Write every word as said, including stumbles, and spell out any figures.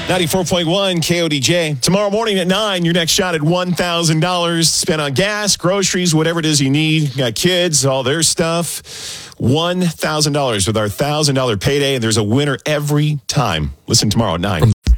ninety-four point one K O D J. Tomorrow morning at nine, your next shot at one thousand dollars spent on gas, groceries, whatever it is you need. You got kids, all their stuff. one thousand dollars with our one thousand dollars payday, and there's a winner every time. Listen tomorrow at nine.